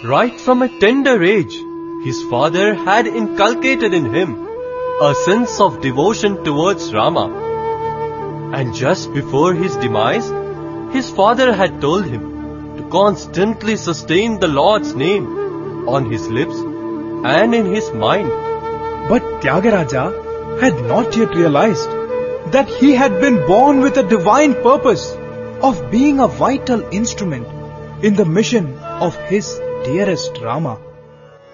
Right from a tender age, his father had inculcated in him a sense of devotion towards Rama. And just before his demise, his father had told him to constantly sustain the Lord's name on his lips and in his mind. But Tyagaraja had not yet realized that he had been born with a divine purpose of being a vital instrument in the mission of his dearest Rama.